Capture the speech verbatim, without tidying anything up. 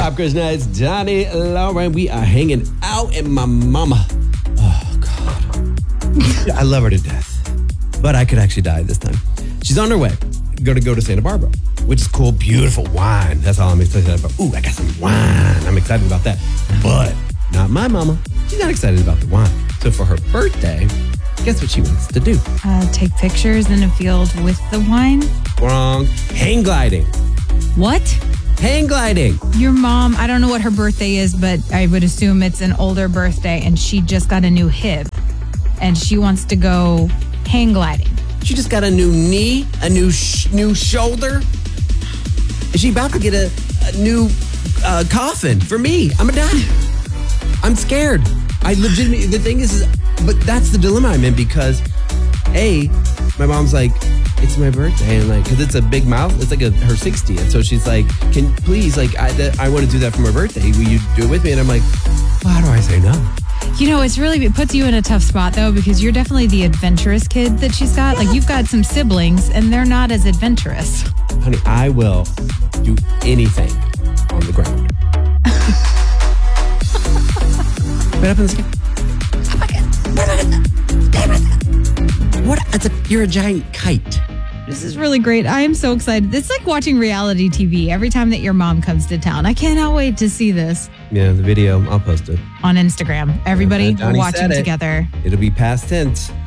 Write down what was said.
up, Krishna? It's Johnny Lauren. We are hanging out in my mama. Oh, God. I love her to death. But I could actually die this time. She's on her way. Going to go to Santa Barbara, which is cool. Beautiful wine. That's all I'm excited about. Ooh, I got some wine. I'm excited about that. But not my mama. She's not excited about the wine. So for her birthday, guess what she wants to do? Uh, take pictures in a field with the wine? Wrong. Hang gliding. What? Hang gliding. Your mom, I don't know what her birthday is, but I would assume it's an older birthday and she just got a new hip and she wants to go hang gliding. She just got a new knee, a new sh- new shoulder. Is she about to get a, a new uh, coffin for me? I'm gonna die. I'm scared. I legitimately, the thing is, is, but that's the dilemma I'm in because, A, my mom's like, it's my birthday, and like, because it's a big mouth, it's like a, her sixtieth, so she's like, can please, like, I, th- I want to do that for my birthday. Will you do it with me? And I'm like, well, how do I say no? You know, it's really, it puts you in a tough spot though, because you're definitely the adventurous kid that she's got. Like, you've got some siblings, and they're not as adventurous. Honey, I will do anything on the ground. Right up in the sky. What? It's a, you're a giant kite. This is really great. I am so excited. It's like watching reality T V every time that your mom comes to town. I cannot wait to see this. Yeah, the video, I'll post it. On Instagram. Everybody, Uh, we're watching it. together. It'll be past tense.